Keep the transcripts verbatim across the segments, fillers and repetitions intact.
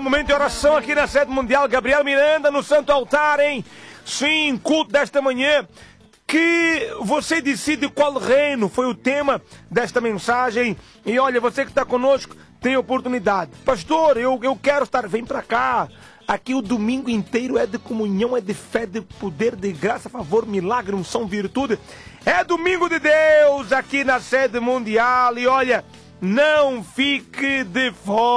momento de oração aqui na sede mundial. Gabriel Miranda no Santo Altar, hein? Sim, culto desta manhã. Que você decide qual reino foi o tema desta mensagem. E olha, você que está conosco tem oportunidade. Pastor, eu, eu quero estar, vem para cá. Aqui o domingo inteiro é de comunhão, é de fé, de poder, de graça, favor, milagre, unção, virtude. É domingo de Deus aqui na sede mundial. E olha, não fique de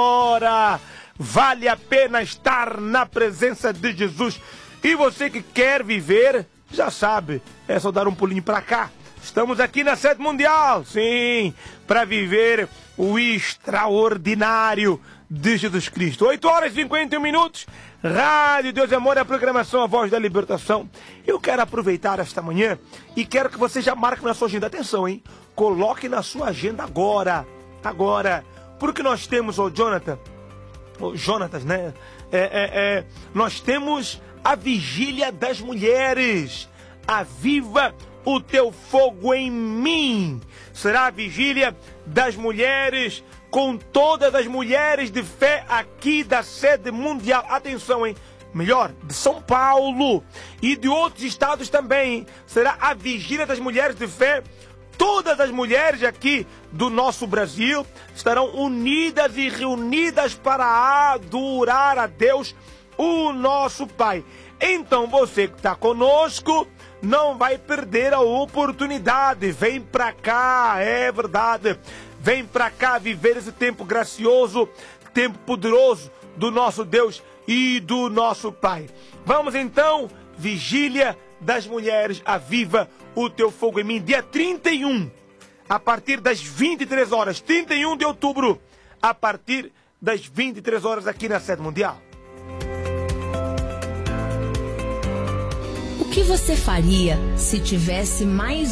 fora. Vale a pena estar na presença de Jesus. E você que quer viver, já sabe, é só dar um pulinho para cá. Estamos aqui na sede mundial, sim, para viver o extraordinário de Jesus Cristo. oito horas e cinquenta e um minutos, Rádio Deus e Amor, a programação A Voz da Libertação. Eu quero aproveitar esta manhã e quero que você já marque na sua agenda. Atenção, hein? Coloque na sua agenda agora, agora, porque nós temos, ô Jonathan, ô Jonatas, né? É, é, é, nós temos a Vigília das Mulheres. Aviva o teu fogo em mim. Será a Vigília das Mulheres, com todas as mulheres de fé aqui da sede mundial. Atenção, hein? Melhor, de São Paulo e de outros estados também, hein? Será a Vigília das Mulheres de Fé. Todas as mulheres aqui do nosso Brasil estarão unidas e reunidas para adorar a Deus, o nosso Pai. Então você que está conosco não vai perder a oportunidade. Vem para cá, é verdade. Vem para cá viver esse tempo gracioso, tempo poderoso do nosso Deus e do nosso Pai. Vamos então, Vigília das Mulheres, aviva o teu fogo em mim, dia trinta e um, a partir das vinte e três horas, trinta e um de outubro, a partir das vinte e três horas aqui na sede mundial. O que você faria se tivesse mais